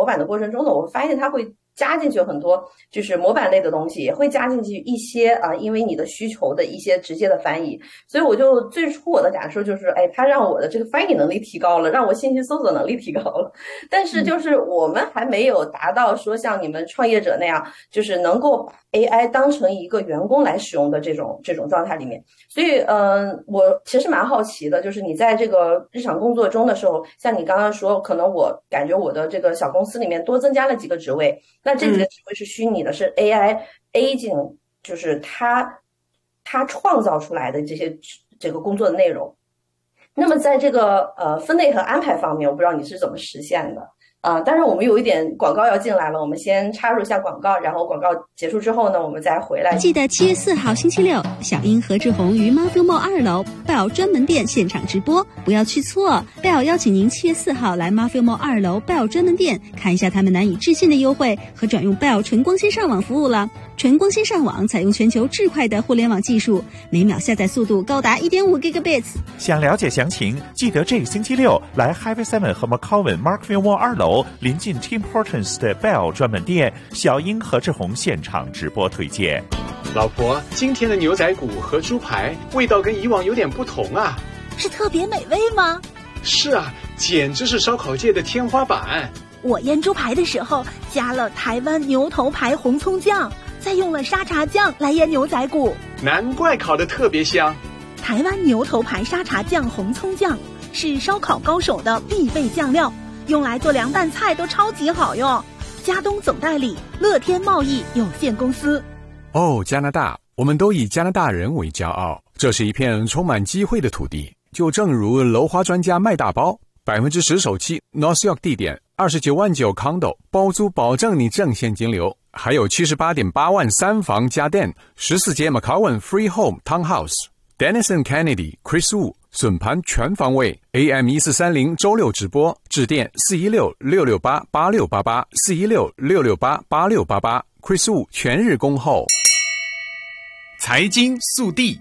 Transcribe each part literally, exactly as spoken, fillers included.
模板的过程中呢，我发现它会加进去很多就是模板类的东西，也会加进去一些啊，因为你的需求的一些直接的翻译。所以我就最初我的感受就是，哎，它让我的这个翻译能力提高了，让我信息搜索能力提高了。但是就是我们还没有达到说像你们创业者那样，就是能够把 A I 当成一个员工来使用的这种这种状态里面。所以，嗯、呃，我其实蛮好奇的，就是你在这个日常工作中的时候，像你刚刚说，可能我感觉我的这个小公司里面多增加了几个职位。那这几个职位是虚拟的，嗯、是 A I agent， 就是它它创造出来的这些这个工作的内容。那么在这个呃分类和安排方面，我不知道你是怎么实现的啊、呃？但是我们有一点广告要进来了，我们先插入一下广告，然后广告结束之后呢，我们再回来。 记得七月四号星期六，小英何志宏于 Marfil Mall 二楼 Bell 专门店现场直播，不要去错。Bell 邀请您七月四号来 Marfil Mall 二楼 Bell 专门店看一下他们难以置信的优惠和转用 Bell 纯光纤上网服务了。纯光纤上网采用全球最快的互联网技术，每秒下载速度高达 一点五 gigabits。 想了解详情，记得这个星期六来 Highway seven 和 McCowan Markville Mall 二楼临近 Tim Hortons 的 Bell 专门店，小英何志宏现场直播推荐。 老婆，今天的牛仔骨和猪排味道跟以往有点不同啊。 是特别美味吗？ 是啊，简直是烧烤界的天花板。 我腌猪排的时候加了台湾牛头牌红葱酱，再用了沙茶酱来腌牛仔骨， 难怪烤得特别香。 台湾牛头牌沙茶酱红葱酱是烧烤高手的必备酱料，用来做凉拌菜都超级好用。佳东总代理乐天贸易有限公司。 哦，加拿大，我们都以加拿大人为骄傲，这是一片充满机会的土地。就正如楼花专家卖大包，百分之十首期 North York 地点，二十九万九 condo 包租，保证你正现金流。还有七十八点八万三房家电，十四街 McCowan Free Home Townhouse。Denison Kennedy Chris Wu 笋盘全方位 A M 一四三零周六直播，致电四一六六六八八六八八四一六六六八八六八八 Chris Wu 全日恭候。 财经速递。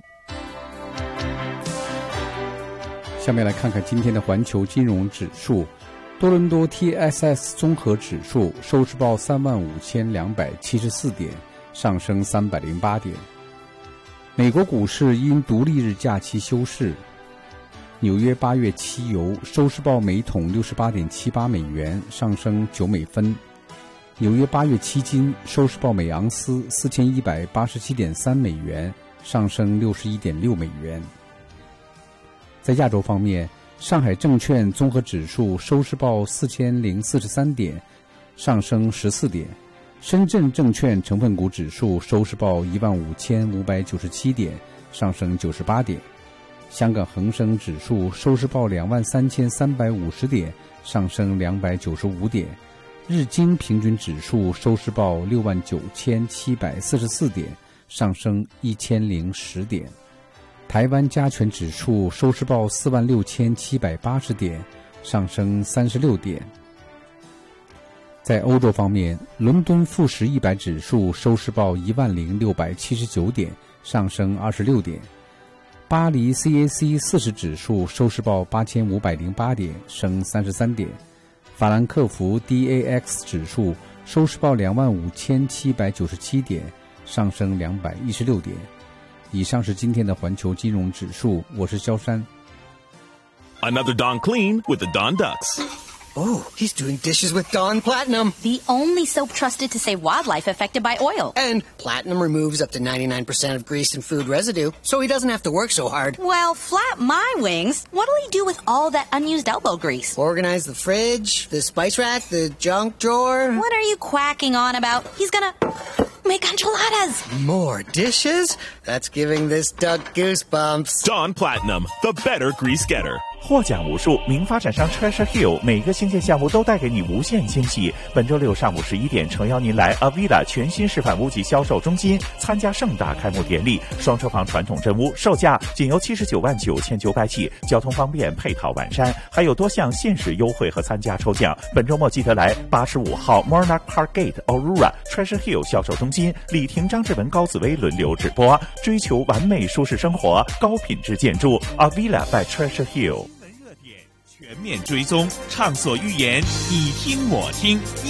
下面来看看今天的环球金融指数。多伦多 T S S 综合指数收市报三万五千两百七十四点，上升三百零八点。美国股市因独立日假期休市。纽约八月期油收市报每桶六十八点七八美元，上升九美分。纽约八月期金收市报每盎司四千一百八十七点三美元，上升六十一点六美元。在亚洲方面，上海证券综合指数收市报四千零四十三点，上升十四点。深圳证券成分股指数收市报一万五千五百九十七点，上升九十八点。香港恒生指数收市报两万三千三百五十点，上升两百九十五点。日经平均指数收市报六万九千七百四十四点，上升一千零十点。台湾加权指数收市报四万六千七百八十点，上升三十六点。在欧洲方面，伦敦富时一百指数收市报一万零六百七十九点，上升二十六点。巴黎 C A C 四十指数收市报八千五百零八点，升三十三点。法兰克福 D A X 指数收市报两万五千七百九十七点，上升两百一十六点。以上是今天的环球金融指数，我是肖山。 Another Dawn clean with the Dawn Ducks. Oh, he's doing dishes with Dawn Platinum. The only soap trusted to save wildlife affected by oil. And Platinum removes up to ninety-nine percent of grease and food residue, so he doesn't have to work so hard. Well, flap my wings. What'll he do with all that unused elbow grease? Organize the fridge, the spice rack, the junk drawer. What are you quacking on about? He's gonna make enchiladas. More dishes? That's giving this duck goosebumps. Dawn Platinum, the better grease getter. 获奖无数，名发展商 Treasure Hill 每个新建项目都带给你无限惊喜。本周六上午十一点，诚邀您来 Avila 全新示范屋及销售中心参加盛大开幕典礼。双车房传统真屋售价仅由七十九万九千九百起，交通方便，配套完善，还有多项限时优惠和参加抽奖。本周末记得来八十五号 Monarch Park Gate Aurora Treasure Hill 销售中心，李婷、张志文、高紫薇轮流直播，追求完美舒适生活，高品质建筑 Avila by Treasure Hill。 全面追踪，畅所欲言，你听我听。